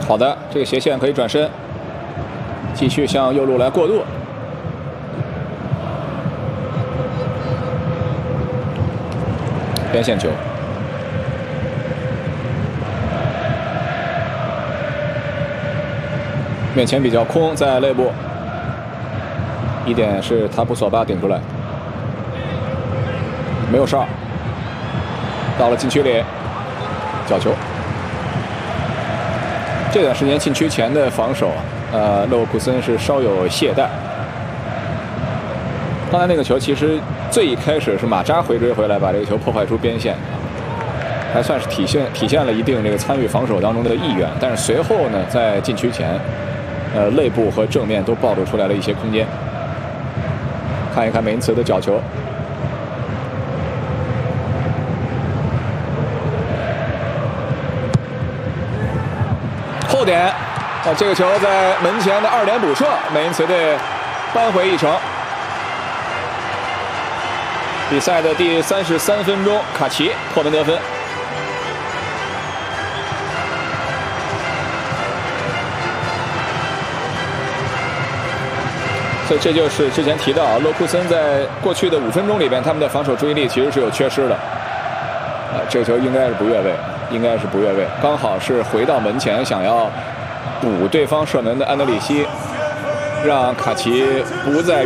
好的，这个斜线可以转身，继续向右路来过渡。边线球，面前比较空，在内部，一点是塔普索巴顶出来，没有哨，到了禁区里，角球。这段时间禁区前的防守，勒沃库森是稍有懈怠。刚才那个球其实最一开始是马扎回追回来，把这个球破坏出边线，还算是体现了一定这个参与防守当中的意愿。但是随后呢，在禁区前，内部和正面都暴露出来了一些空间。看一看梅因茨的角球。后点，这个球在门前的2点补射，梅因茨队扳回一城。比赛的第33分钟，卡奇破门得分。所以这就是之前提到，勒库森在过去的5分钟里边，他们的防守注意力其实是有缺失的。这个球应该是不越位，刚好是回到门前想要补对方射门的安德里希，让卡奇不再